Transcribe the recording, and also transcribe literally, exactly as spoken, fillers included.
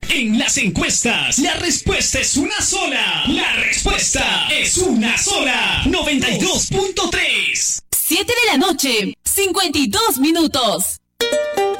En las encuestas, la respuesta es una sola. La respuesta es una sola. noventa y dos punto tres. siete de la noche, cincuenta y dos minutos.